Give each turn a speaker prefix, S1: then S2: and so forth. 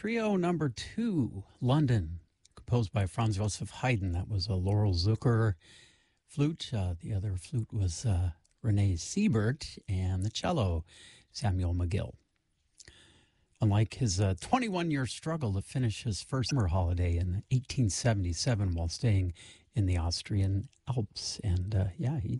S1: Trio number 2, London, composed by Franz Joseph Haydn. That was a Laurel Zucker flute. The other flute was Renee Siebert, and the cello, Samuel McGill. Unlike his 21-year struggle to finish his first summer holiday in 1877 while staying in the Austrian Alps. And he